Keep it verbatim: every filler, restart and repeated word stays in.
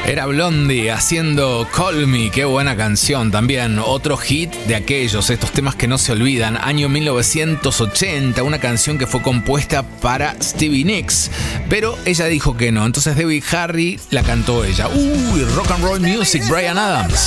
Era Blondie haciendo Call Me, qué buena canción también. Otro hit de aquellos, estos temas que no se olvidan. Año mil novecientos ochenta, una canción que fue compuesta para Stevie Nicks, pero ella dijo que no. Entonces Debbie Harry la cantó ella. Uy, rock and roll music, Bryan Adams.